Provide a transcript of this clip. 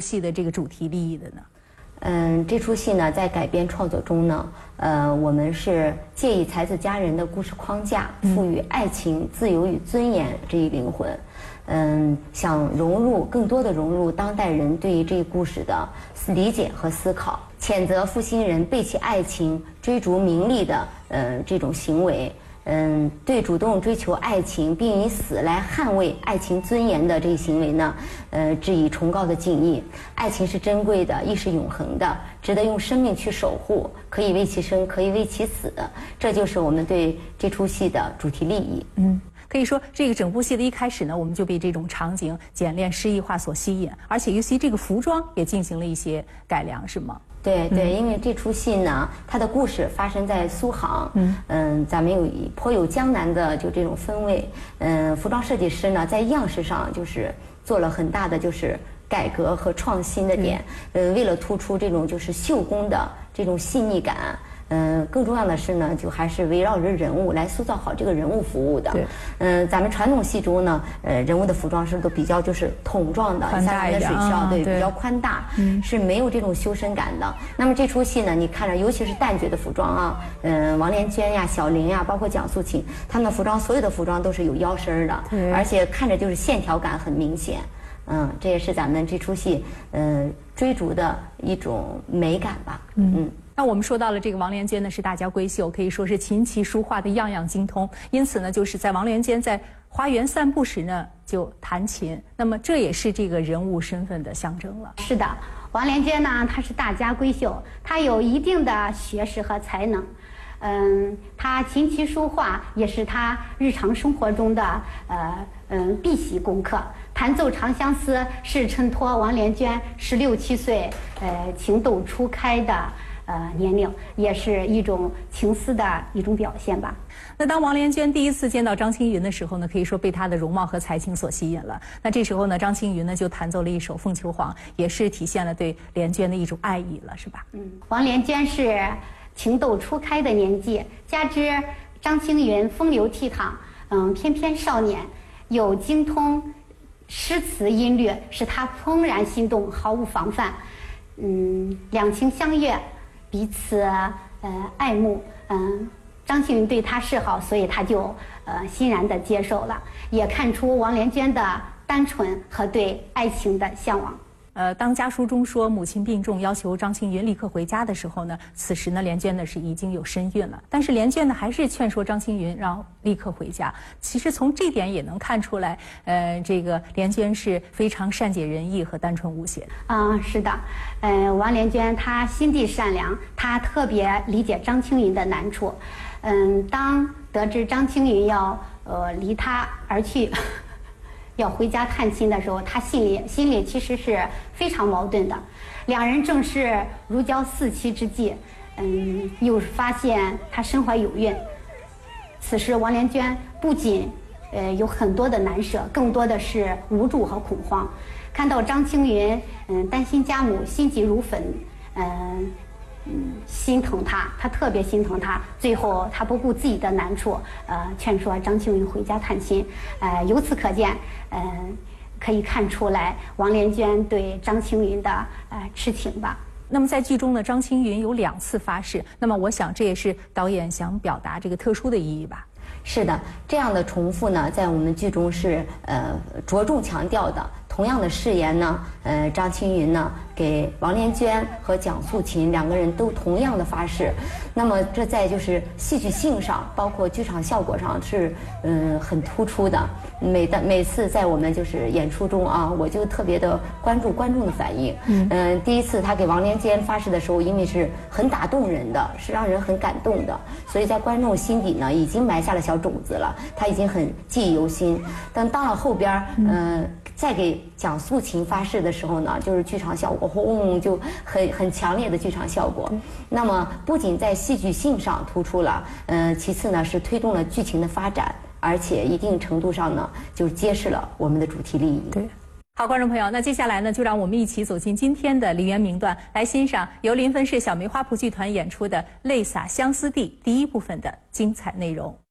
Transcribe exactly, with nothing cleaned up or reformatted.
戏的这个主题立意的呢？ 嗯，这出戏呢，在改编创作中呢，呃，我们是借以才子佳人的故事框架，赋予爱情、自由与尊严这一灵魂。嗯，想融入更多的融入当代人对于这一故事的理解和思考，谴责负心人背弃爱情、追逐名利的呃这种行为。嗯，对主动追求爱情并以死来捍卫爱情尊严的这一行为呢，呃，致以崇高的敬意。爱情是珍贵的，亦是永恒的，值得用生命去守护，可以为其生，可以为其死。这就是我们对这出戏的主题立意。 嗯。可以说，这个整部戏的一开始呢，我们就被这种场景简练诗意化所吸引，而且尤其这个服装也进行了一些改良，是吗？ 对对，因为这出戏呢，它的故事发生在苏杭，嗯嗯，咱们有颇有江南的就这种氛围，嗯，服装设计师呢在样式上就是做了很大的就是改革和创新的点，嗯，为了突出这种就是绣工的这种细腻感。嗯，更重要的是呢，就还是围绕着人物来塑造好这个人物服务的。对，嗯，咱们传统戏中呢，呃，人物的服装是都比较就是筒状的，像咱们的水袖，对，比较宽大，嗯，是没有这种修身感的。那么这出戏呢，你看着，尤其是旦角的服装啊，嗯，王连娟呀、小玲呀，包括蒋素琴，他们的服装，所有的服装都是有腰身的，对，而且看着就是线条感很明显。嗯，这也是咱们这出戏嗯追逐的一种美感吧。嗯。嗯， 那我们说到了这个王连娟呢，是大家闺秀，可以说是琴棋书画的样样精通。因此呢，就是在王连娟在花园散步时呢，就弹琴。那么这也是这个人物身份的象征了。 是的，王连娟呢，她是大家闺秀，她有一定的学识和才能。嗯，她琴棋书画也是她日常生活中的呃嗯必习功课。弹奏《长相思》是衬托王连娟十六七岁，呃，情窦初开的呃年龄，也是一种情思的一种表现吧。 那当王连娟第一次见到张青云的时候呢，可以说被她的容貌和才情所吸引了。那这时候呢，张青云呢就弹奏了一首《凤求凰》，也是体现了对连娟的一种爱意了，是吧？ 嗯，王连娟是情窦初开的年纪，加之张青云风流倜傥，嗯，翩翩少年，又精通诗词音律，使他怦然心动，毫无防范。嗯，两情相悦，彼此呃爱慕。嗯，张青云对他示好，所以他就呃欣然地接受了，也看出王连娟的单纯和对爱情的向往。 呃，当家书中说母亲病重，要求张青云立刻回家的时候呢，此时呢，连娟呢是已经有身孕了，但是连娟呢还是劝说张青云让立刻回家。其实从这点也能看出来，呃，这个连娟是非常善解人意和单纯无邪的。 啊、嗯，是的，呃，王连娟她心地善良，她特别理解张青云的难处。嗯，当得知张青云要呃离她而去。要回家探亲的时候，他心里心里其实是非常矛盾的。两人正是如胶似漆之际，嗯，又发现他身怀有孕。此时王连娟不仅呃有很多的难舍，更多的是无助和恐慌。看到张青云嗯担心家母，心急如焚，嗯。嗯，心疼他，他特别心疼他。最后，他不顾自己的难处，呃，劝说张青云回家探亲。呃，由此可见，嗯、呃，可以看出来王连娟对张青云的呃痴情吧。 那么在剧中呢，张青云有两次发誓，那么我想这也是导演想表达这个特殊的意义吧。 是的，这样的重复呢，在我们剧中是呃着重强调的。同样的誓言呢，呃，张青云呢给王连娟和蒋素琴两个人都同样的发誓。那么这在就是戏剧性上，包括剧场效果上是嗯、呃、很突出的。每的每次在我们就是演出中啊，我就特别的关注观众的反应。嗯、呃，第一次他给王连娟发誓的时候，因为是很打动人的，是让人很感动的，所以在观众心底呢已经埋下了小种子了，他已经很记忆犹新。但到了后边，嗯、呃。再给蒋素琴发誓的时候呢，就是剧场效果轰，就很很强烈的剧场效果。那么不仅在戏剧性上突出了，呃，其次呢是推动了剧情的发展，而且一定程度上呢就揭示了我们的主题利益。 对。好，观众朋友，那接下来呢，就让我们一起走进今天的梨园名段，来欣赏由临汾市小梅花圃剧团演出的《泪洒相思地》第一部分的精彩内容。